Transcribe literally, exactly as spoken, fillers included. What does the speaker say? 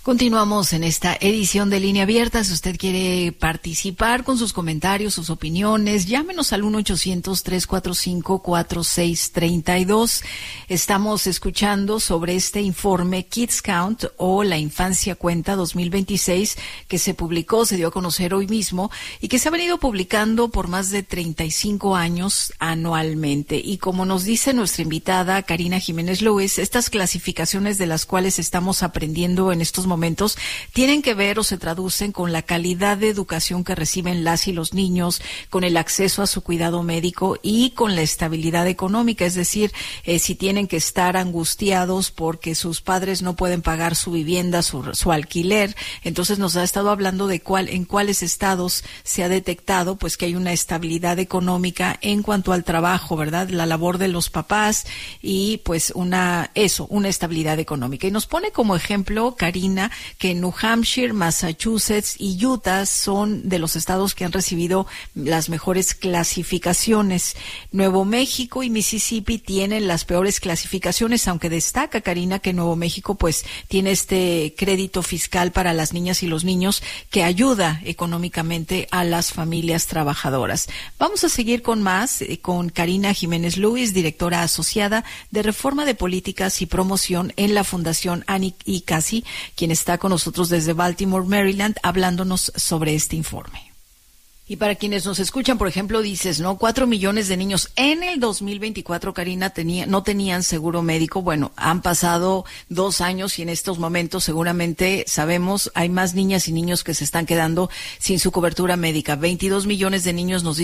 Continuamos en esta edición de Línea Abierta. Si usted quiere participar con sus comentarios, sus opiniones, llámenos al uno ochocientos, tres cuatro cinco, cuatro seis tres dos. Estamos escuchando sobre este informe Kids Count o La Infancia Cuenta dos mil veintiséis que se publicó, se dio a conocer hoy mismo y que se ha venido publicando por más de treinta y cinco años anualmente. Y como nos dice nuestra invitada Karina Jiménez Lewis, estas clasificaciones de las cuales estamos aprendiendo en estos momentos tienen que ver o se traducen con la calidad de educación que reciben las y los niños, con el acceso a su cuidado médico y con la estabilidad económica, es decir, eh, si tienen que estar angustiados porque sus padres no pueden pagar su vivienda, su, su alquiler. Entonces nos ha estado hablando de cuál, en cuáles estados se ha detectado pues que hay una estabilidad económica en cuanto al trabajo, ¿verdad? La labor de los papás y pues una, eso, una estabilidad económica. Y nos pone como ejemplo, Karina, que New Hampshire, Massachusetts y Utah son de los estados que han recibido las mejores clasificaciones. Nuevo México y Mississippi tienen las peores clasificaciones, aunque destaca, Karina, que Nuevo México pues tiene este crédito fiscal para las niñas y los niños que ayuda económicamente a las familias trabajadoras. Vamos a seguir con más, eh, con Karina Jiménez Lewis, directora asociada de Reforma de Políticas y Promoción en la Fundación Annie y Cassie, quien está con nosotros desde Baltimore, Maryland, hablándonos sobre este informe. Y para quienes nos escuchan, por ejemplo, dices, ¿no? Cuatro millones de niños en el dos mil veinticuatro, Karina, tenía, no tenían seguro médico. Bueno, han pasado dos años y en estos momentos seguramente sabemos hay más niñas y niños que se están quedando sin su cobertura médica. veintidós millones de niños nos